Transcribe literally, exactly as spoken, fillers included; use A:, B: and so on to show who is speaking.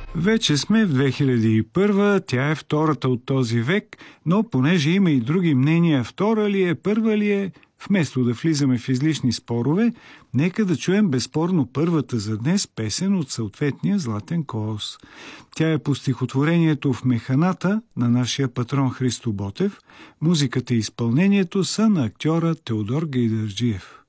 A: Вече сме в две хиляди и първа, тя е втората от този век, но понеже има и други мнения, втора ли е, първа ли е, вместо да влизаме в излишни спорове, нека да чуем безспорно първата за днес песен от съответния Златен колос. Тя е по стихотворението "В механата" на нашия патрон Христо Ботев. Музиката и изпълнението са на актьора Теодор Гайдарджиев.